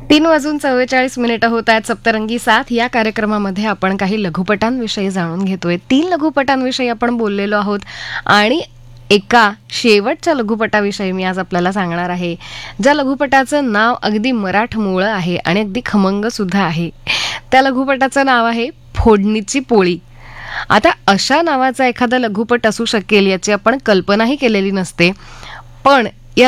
3:44 होत आहेत. सप्तरंगी साथ या कार्यक्रमामध्ये आपण काही लघुपटांविषयी जाणून घेतोय. 3 लघुपटांविषयी आपण बोललेलो आहोत आणि एका शेवटच्या लघुपटाविषयी मी आज आपल्याला सांगणार आहे, ज्या लघुपटाचं नाव अगदी मराठमोळं आहे आणि अगदी खमंग सुद्धा आहे. त्या लघुपटाचं नाव आहे फोडणीची पोळी. आता अशा नावाचा एखादा लघुपट असू शकेल याची आपण कल्पनाही केलेली नसते, पण